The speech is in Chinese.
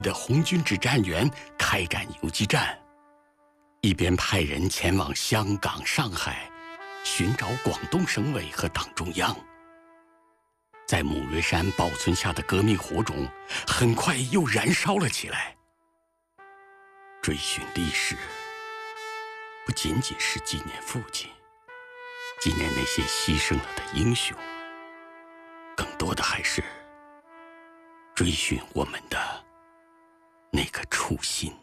的红军指战员开展游击战，一边派人前往香港、上海寻找广东省委和党中央。在母约山保存下的革命火种很快又燃烧了起来。追寻历史，不仅仅是纪念父亲，纪念那些牺牲了的英雄，更多的还是追寻我们的那个初心。